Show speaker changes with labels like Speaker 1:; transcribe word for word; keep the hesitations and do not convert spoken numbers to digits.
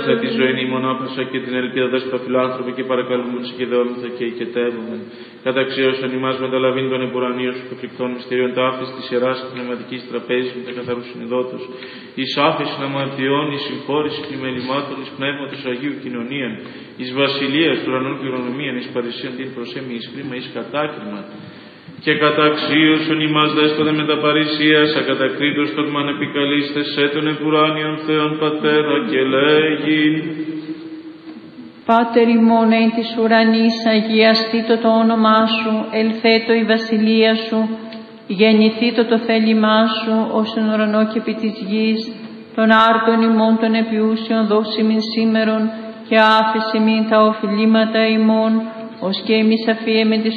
Speaker 1: σε τη ζωή η μονόπασα και την ελπίδα δέσποτα φιλάνθρωπη και παρακαλούμε και δόμηθα και οικετεύουμε. Καταξίωσαν ημάς μεταλαβήν των εμπουρανίων σου και φρικτών μυστηρίων ταύτης της Ιεράς και πνευματικής τραπέζης με τα καθαρού συνειδότους. Εις άφηση αμαρτιών, εις συγχώρηση πλημελημάτων, εις πνεύματος Αγίου κοινωνίαν, εις βασιλείας του ουρανών και ουρανομίαν, εις παρησίαν την προσέμη, εις κρίμα, εις κατάκριμα. Και καταξίωσον ημάς δέσποτε με τα παρησίας, ακατακρίτως των μαν επικαλείστε σε τον επουράνιον Θεόν Πατέρα και λέγειν.
Speaker 2: Πάτερ ημών εν της ουρανής, αγιαστήτω το όνομά σου, ελθέτω η βασιλεία σου, γεννηθήτω το θέλημά σου, ως εν ουρανό και επί της γης, των άρτων ημών των επιούσιων δώσει μην σήμερον, και άφησε μην τα οφειλήματα ημών, ως και εμείς αφιέμεν τις